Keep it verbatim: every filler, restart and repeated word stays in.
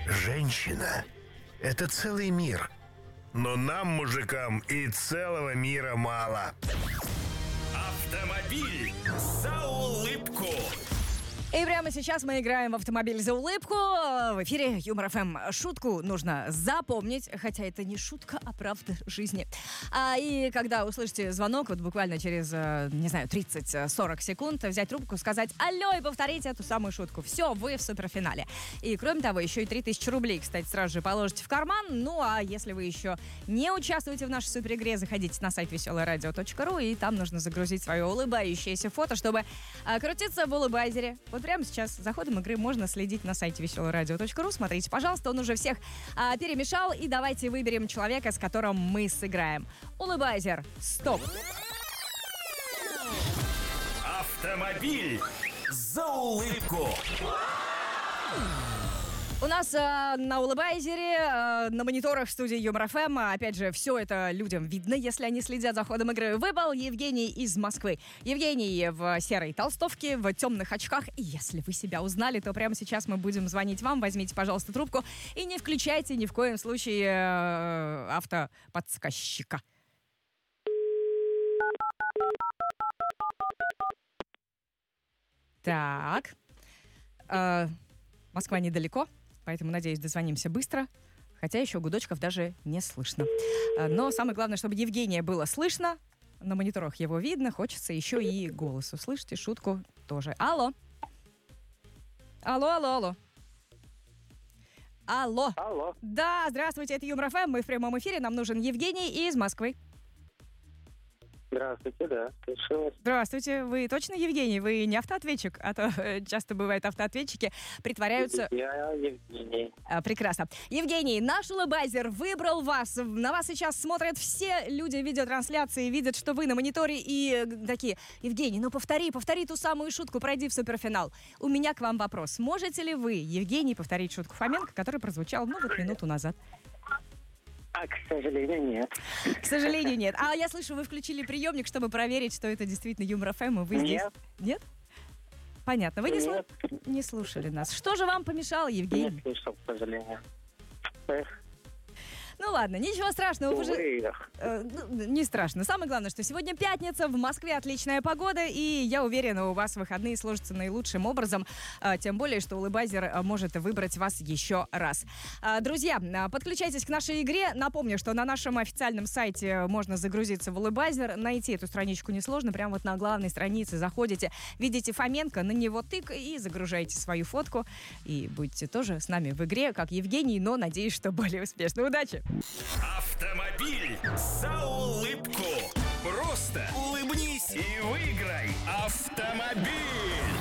Женщина – это целый мир. Но нам, мужикам, и целого мира мало. Автомобиль за улыбку. И прямо сейчас мы играем в «Автомобиль за улыбку». В эфире Юмор ФМ. Шутку нужно запомнить, хотя это не шутка, а правда жизни. А, и когда услышите звонок, вот буквально через, не знаю, тридцать-сорок секунд, взять трубку, сказать «Алло» и повторить эту самую шутку. Все, вы в суперфинале. И кроме того, еще и три тысячи рублей, кстати, сразу же положите в карман. Ну, а если вы еще не участвуете в нашей суперигре, заходите на сайт веселое радио точка ру, и там нужно загрузить свое улыбающееся фото, чтобы а, крутиться в улыбайзере. Вот прямо сейчас за ходом игры можно следить на сайте веселое радио точка ру. Смотрите, пожалуйста, он уже всех а, перемешал. И давайте выберем человека, с которым мы сыграем. Улыбайзер, стоп. Автомобиль за улыбку. У нас э, на улыбайзере, э, на мониторах в студии Юмор ФМ, опять же, все это людям видно, если они следят за ходом игры, выпал Евгений из Москвы. Евгений в серой толстовке, в темных очках. И если вы себя узнали, то прямо сейчас мы будем звонить вам. Возьмите, пожалуйста, трубку и не включайте ни в коем случае э, автоподсказчика. Так. Э, Москва недалеко. Поэтому, надеюсь, дозвонимся быстро. Хотя еще гудочков даже не слышно. Но самое главное, чтобы Евгения было слышно. На мониторах его видно. Хочется еще и голос услышать, и шутку тоже. Алло. Алло, алло, алло. Алло. Алло. Да, здравствуйте, это Юмор ФМ. Мы в прямом эфире. Нам нужен Евгений из Москвы. Здравствуйте, да, слышу вас. Здравствуйте, вы точно Евгений? Вы не автоответчик? А то э, часто бывает автоответчики притворяются... Я Евгений. А, прекрасно. Евгений, наш улыбайзер выбрал вас. На вас сейчас смотрят все люди видеотрансляции, видят, что вы на мониторе и э, такие: Евгений, ну повтори, повтори ту самую шутку, пройди в суперфинал. У меня к вам вопрос. Можете ли вы, Евгений, повторить шутку Фоменко, которая прозвучала, ну, вот минуту назад? А, к сожалению, нет. К сожалению, нет. А я слышу, вы включили приемник, чтобы проверить, что это действительно Юмор ФМ, и вы здесь... Нет. Нет? Понятно. Вы не, Нет. слу... не слушали нас. Что же вам помешало, Евгений? Не слышал, к сожалению. Эх. Ну ладно, ничего страшного. Вы же... Эх. Э, ну, не страшно. Самое главное, что сегодня пятница, в Москве отличная погода, и я уверена, у вас выходные сложатся наилучшим образом, э, тем более, что улыбайзер э, может выбрать вас еще раз. Э, друзья, э, подключайтесь к нашей игре. Напомню, что на нашем официальном сайте можно загрузиться в улыбайзер, найти эту страничку несложно, прямо вот на главной странице заходите, видите Фоменко, на него тык и загружаете свою фотку, и будете тоже с нами в игре, как Евгений, но надеюсь, что более успешно. Удачи! Автомобиль за улыбку. Просто улыбнись и выиграй автомобиль.